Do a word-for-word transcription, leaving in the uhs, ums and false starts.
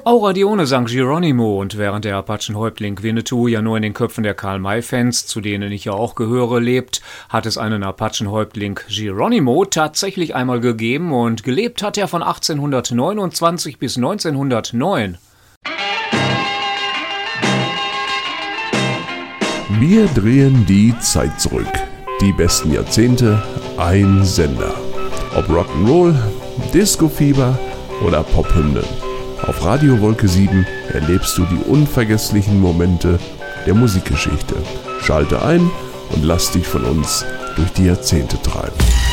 Aura Dione sang Geronimo, und während der Apachenhäuptling Winnetou ja nur in den Köpfen der Karl-May-Fans, zu denen ich ja auch gehöre, lebt, hat es einen Apachenhäuptling Geronimo tatsächlich einmal gegeben, und gelebt hat er von achtzehnhundertneunundzwanzig bis neunzehnhundertneun. Wir drehen die Zeit zurück. Die besten Jahrzehnte, ein Sender. Ob Rock'n'Roll, Disco-Fieber oder Pophymnen. Auf Radio Wolke sieben erlebst du die unvergesslichen Momente der Musikgeschichte. Schalte ein und lass dich von uns durch die Jahrzehnte treiben.